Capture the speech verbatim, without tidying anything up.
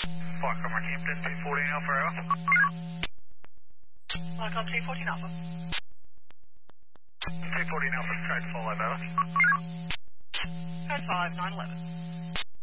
Foxtrot Mark Hampton, two fourteen Alpha Alpha. Welcome two fourteen Alpha. two fourteen Alpha, tried to follow that. Code five nine eleven.